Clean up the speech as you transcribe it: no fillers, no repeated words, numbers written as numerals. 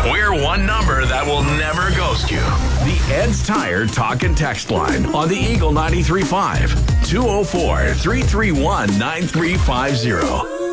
We're one number that will never ghost you. The Ed's Tire Talk and Text line on the Eagle 93.5. 204-331-9350.